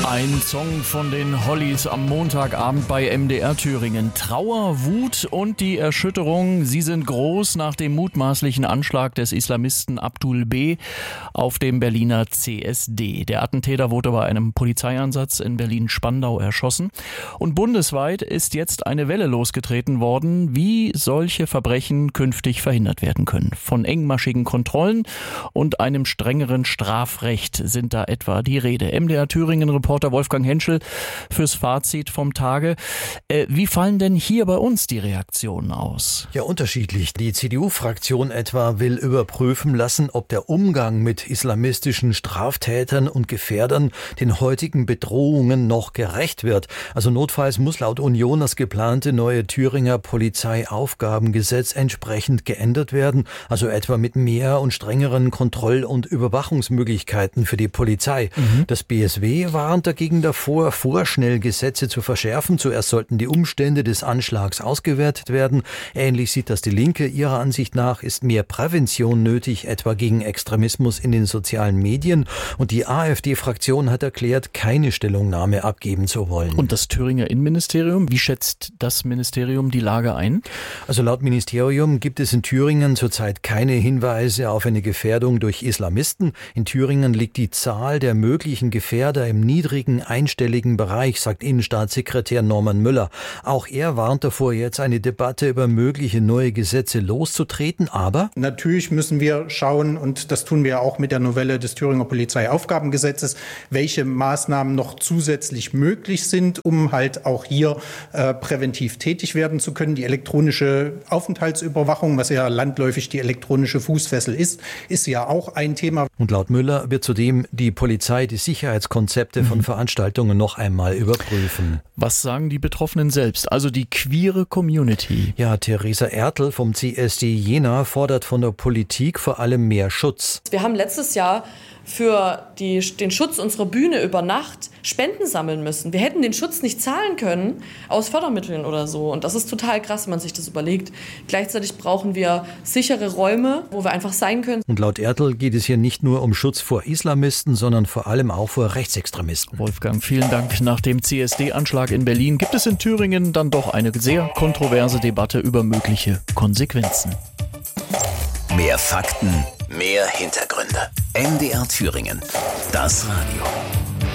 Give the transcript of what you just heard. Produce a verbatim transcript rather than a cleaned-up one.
Ein Song von den Hollies am Montagabend bei M D R Thüringen. Trauer, Wut und die Erschütterung, sie sind groß nach dem mutmaßlichen Anschlag des Islamisten Abdul B. auf dem Berliner C S D. Der Attentäter wurde bei einem Polizeieinsatz in Berlin-Spandau erschossen. Und bundesweit ist jetzt eine Welle losgetreten worden, wie solche Verbrechen künftig verhindert werden können. Von engmaschigen Kontrollen und einem strengeren Strafrecht sind da etwa die Rede. M D R Thüringen-Reporter Wolfgang Henschel fürs Fazit vom Tage. Äh, wie fallen denn hier bei uns die Reaktionen aus? Ja, unterschiedlich. Die C D U-Fraktion etwa will überprüfen lassen, ob der Umgang mit islamistischen Straftätern und Gefährdern den heutigen Bedrohungen noch gerecht wird. Also notfalls muss laut Union das geplante neue Thüringer Polizeiaufgabengesetz entsprechend geändert werden. Also etwa mit mehr und strengeren Kontroll- und Überwachungsmöglichkeiten für die Polizei. Mhm. Das B S W warnt dagegen davor, vorschnell Gesetze zu verschärfen. Zuerst sollten die Umstände des Anschlags ausgewertet werden. Ähnlich sieht das die Linke. Ihrer Ansicht nach ist mehr Prävention nötig, etwa gegen Extremismus in den sozialen Medien. Und die AfD-Fraktion hat erklärt, keine Stellungnahme abgeben zu wollen. Und das Thüringer Innenministerium, wie schätzt das Ministerium die Lage ein? Also laut Ministerium gibt es in Thüringen zurzeit keine Hinweise auf eine Gefährdung durch Islamisten. In Thüringen liegt die Zahl der möglichen Gefährder im niedrigen einstelligen Bereich, sagt Innenstaatssekretär Norman Müller. Auch er warnt davor, jetzt eine Debatte über mögliche neue Gesetze loszutreten, aber natürlich müssen wir schauen, und das tun wir auch mit der Novelle des Thüringer Polizeiaufgabengesetzes, welche Maßnahmen noch zusätzlich möglich sind, um halt auch hier äh, präventiv tätig werden zu können. Die elektronische Aufenthaltsüberwachung, was ja landläufig die elektronische Fußfessel ist, ist ja auch ein Thema. Und laut Müller wird zudem die Polizei die Sicherheitskonzepte von Veranstaltungen noch einmal überprüfen. Was sagen die Betroffenen selbst, also die queere Community? Ja, Theresa Ertl vom C S D Jena fordert von der Politik vor allem mehr Schutz. Wir haben letztes Jahr für die, den Schutz unserer Bühne über Nacht Spenden sammeln müssen. Wir hätten den Schutz nicht zahlen können aus Fördermitteln oder so. Und das ist total krass, wenn man sich das überlegt. Gleichzeitig brauchen wir sichere Räume, wo wir einfach sein können. Und laut Ertl geht es hier nicht nur um Schutz vor Islamisten, sondern vor allem auch vor Rechtsextremisten. Wolfgang, vielen Dank. Nach dem C S D-Anschlag in Berlin gibt es in Thüringen dann doch eine sehr kontroverse Debatte über mögliche Konsequenzen. Mehr Fakten, mehr Hintergründe. M D R Thüringen. Das Radio.